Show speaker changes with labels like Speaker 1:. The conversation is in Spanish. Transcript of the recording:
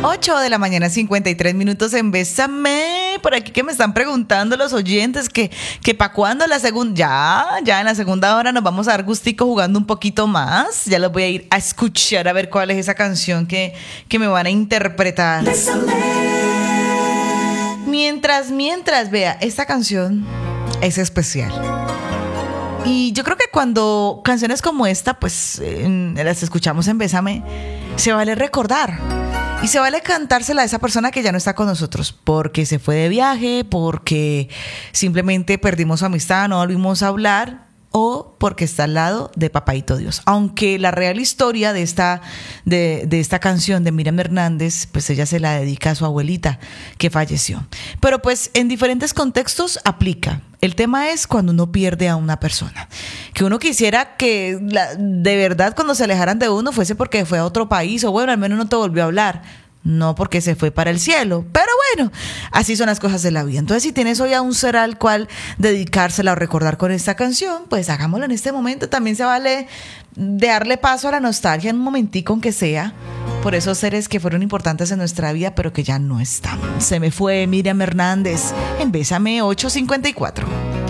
Speaker 1: 8 de la mañana, 53 minutos en Bésame. Por aquí que me están preguntando los oyentes que para cuándo la segunda. Ya en la segunda hora nos vamos a dar gustico jugando un poquito más. Ya los voy a ir a escuchar a ver cuál es esa canción que me van a interpretar. Bésame. Mientras, vea, esta canción es especial. Y yo creo que cuando canciones como esta, pues las escuchamos en Bésame, se vale recordar. Y se vale cantársela a esa persona que ya no está con nosotros, porque se fue de viaje, porque simplemente perdimos su amistad, no volvimos a hablar, o porque está al lado de Papaito Dios. Aunque la real historia de esta canción de Miriam Hernández, pues ella se la dedica a su abuelita que falleció. Pero pues en diferentes contextos aplica. El tema es cuando uno pierde a una persona. Que uno quisiera que de verdad cuando se alejaran de uno fuese porque fue a otro país, o bueno, al menos no te volvió a hablar. No porque se fue para el cielo. Pero bueno, así son las cosas de la vida. Entonces, si tienes hoy a un ser al cual dedicársela o recordar con esta canción, pues hagámoslo en este momento. También se vale darle paso a la nostalgia en un momentico, aunque sea, por esos seres que fueron importantes en nuestra vida, pero que ya no están. Se me fue Miriam Hernández en Bésame 854.